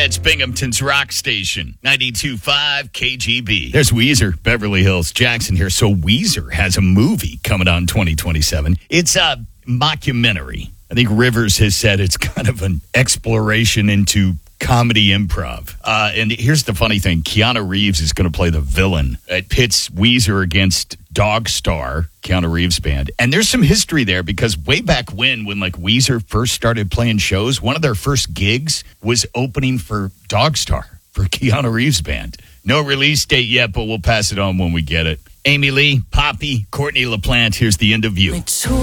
It's Binghamton's rock station, 92.5 KGB. There's Weezer, Beverly Hills, Jackson here. So Weezer has a movie coming on 2027. It's a mockumentary. I think Rivers has said it's kind of an exploration into comedy improv. And here's the funny thing. Keanu Reeves is going to play the villain. It pits Weezer against Dog Star, Keanu Reeves' band. And there's some history there because way back when like Weezer first started playing shows, one of their first gigs was opening for Dog Star for Keanu Reeves' band. No release date yet, but we'll pass it on when we get it. Amy Lee, Poppy, Courtney LaPlante, here's the end of You.